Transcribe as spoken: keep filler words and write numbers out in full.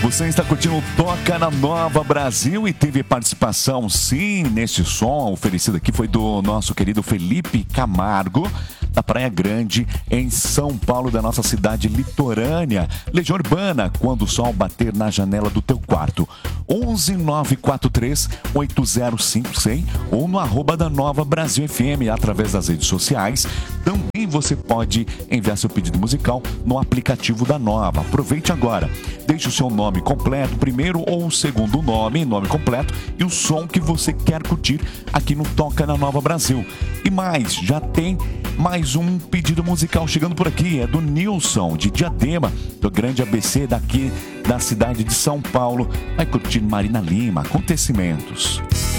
Você está curtindo o Toca na Nova Brasil e teve participação, sim, nesse som oferecido aqui foi do nosso querido Felipe Camargo, da Praia Grande, em São Paulo, da nossa cidade litorânea. Legião Urbana, quando o sol bater na janela do teu quarto. onze nove quatro três oito zero cinco cem ou no arroba da Nova Brasil F M, através das redes sociais. Também você pode enviar seu pedido musical no aplicativo da Nova. Aproveite agora. Deixe o seu nome completo, primeiro ou segundo nome, nome completo, e o som que você quer curtir aqui no Toca na Nova Brasil. E mais, já tem mais um pedido musical chegando por aqui. É do Nilson, de Diadema, do grande A B C daqui da cidade de São Paulo. Vai curtir Marina Lima, Acontecimentos.